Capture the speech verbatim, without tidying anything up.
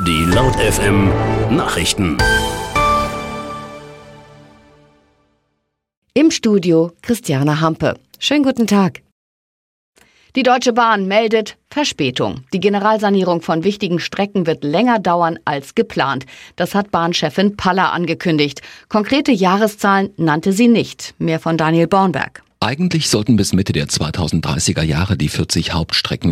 Die Laut F M Nachrichten. Im Studio Christiane Hampe. Schönen guten Tag. Die Deutsche Bahn meldet Verspätung. Die Generalsanierung von wichtigen Strecken wird länger dauern als geplant. Das hat Bahnchefin Paller angekündigt. Konkrete Jahreszahlen nannte sie nicht. Mehr von Daniel Bornberg. Eigentlich sollten bis Mitte der zweitausenddreißiger Jahre die vierzig Hauptstrecken